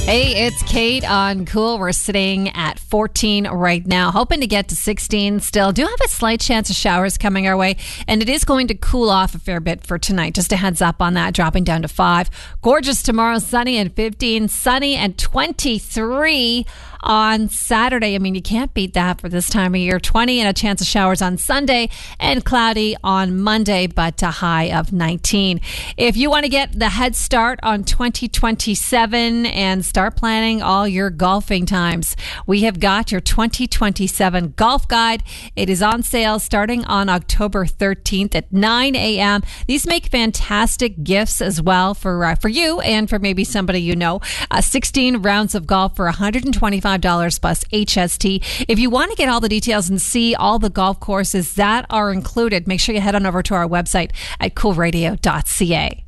Hey, it's Kate on Cool. We're sitting at 14 right now, hoping to get to 16 still. Do have a slight chance of showers coming our way, and it is going to cool off a fair bit for tonight. Just a heads up on that, dropping down to 5. Gorgeous tomorrow, sunny and 15, sunny and 23 on Saturday. I mean, you can't beat that for this time of year. 20 and a chance of showers on Sunday and cloudy on Monday, but a high of 19. If you want to get the head start on 2027 and start planning all your golfing times, we have got your 2027 golf guide. It is on sale starting on October 13th at 9 a.m. These make fantastic gifts as well for you and for maybe somebody you know. 16 rounds of golf for $125 plus HST. If you want to get all the details and see all the golf courses that are included, make sure you head on over to our website at coolradio.ca.